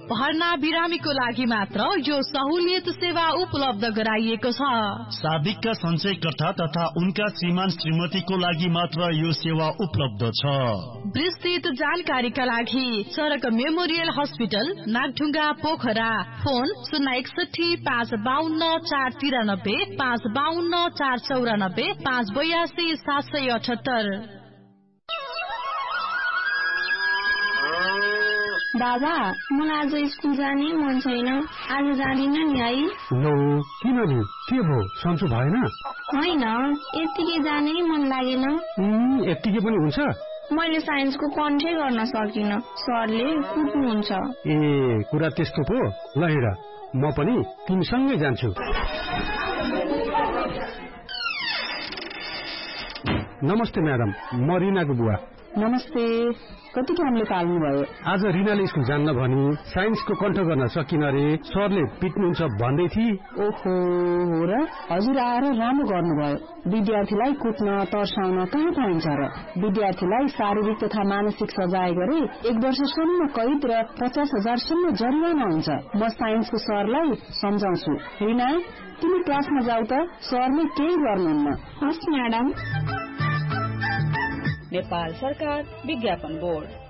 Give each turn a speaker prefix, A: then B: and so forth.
A: भर्ना बिरामीको लागि मात्र यो सहुलियत सेवा उपलब्ध गराइएको छ।
B: शाब्दिकका सञ्चयकर्ता तथा उनका श्रीमान श्रीमतीको लागि मात्र यो सेवा उपलब्ध छ।
A: विस्तृत जानकारीका लागि सडक memorial hospital Nagdhunga Pokhara, phone 061 552 493 552 494 582 778।
C: बाबा, मलाई आज स्कुल जाने मन छैन, आज जाँदिन नि है।
D: लो, किन नि? के भो, सन्चो भएन?
C: होइन, यत्तिकै जानै मन लागेन।
D: यत्तिकै पनि हुन्छ?
C: मैले साइन्सको कन्ठै गर्न सकिन, सरले कुट्नुहुन्छ।
D: ए, कुरा त्यस्तो पो। ल हेर, म पनि तिमीसँगै जान्छु। नमस्ते म्याडम, म रिनाको बुवा।
E: नमस्ते, कति कामले पाल्नु भयो?
D: आज रिनाले स्कुल जान्न भनी साइन्सको कण्ठ गर्न सकिन रे, सरले पिट्नुहुन्छ भन्दै थिए।
E: ओहो, हो र? हजुर आएर राम्रो गर्नुभयो। विद्यार्थीलाई कुट्न तर्साउन कहाँ पाइन्छ र? विद्यार्थीलाई शारीरिक तथा मानसिक सजाय गरे 1 वर्षसम्म कैद र 50,000 सम्म जरिवाना हुन्छ। म साइन्सको सरलाई सम्झाउँछु। रिना, तिमी क्लासमा जाऊ त, सरले केही गर्नुहुन्न।
C: हस् म्याडम।
F: नेपाल सरकार विज्ञापन बोर्ड।